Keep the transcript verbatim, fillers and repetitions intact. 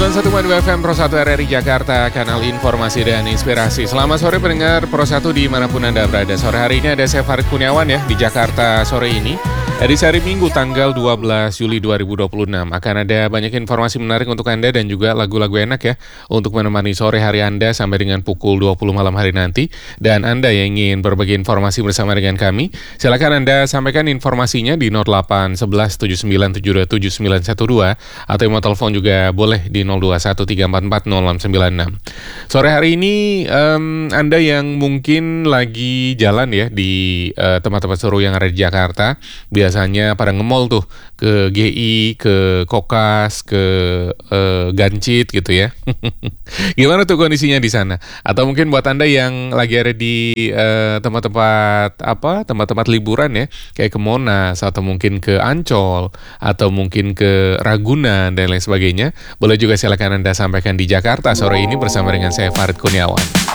sembilan puluh satu koma dua F M Pro satu R R I Jakarta, kanal informasi dan inspirasi. Selamat sore pendengar Pro satu dimanapun Anda berada. Sore hari ini ada saya Farid Kurniawan ya di Jakarta sore ini. Edisi hari Minggu tanggal dua belas Juli dua ribu dua puluh enam. Akan ada banyak informasi menarik untuk Anda dan juga lagu-lagu enak ya untuk menemani sore hari Anda sampai dengan pukul dua puluh malam hari nanti. Dan Anda yang ingin berbagi informasi bersama dengan kami, silakan Anda sampaikan informasinya di nol delapan satu satu tujuh sembilan tujuh dua tujuh sembilan satu dua atau mau telepon juga boleh di nol dua satu tiga empat empat nol enam sembilan enam. Sore hari ini um, Anda yang mungkin lagi jalan ya di uh, tempat-tempat seru yang ada di Jakarta, biasanya pada nge-mall tuh ke G I, ke Kokas, ke uh, Gancit gitu ya. Gimana tuh kondisinya di sana? Atau mungkin buat Anda yang lagi ada di uh, tempat-tempat apa? Tempat-tempat liburan ya, kayak ke Monas atau mungkin ke Ancol atau mungkin ke Ragunan dan lain sebagainya, boleh juga silakan Anda sampaikan di Jakarta sore ini bersama dengan saya Farid Kurniawan.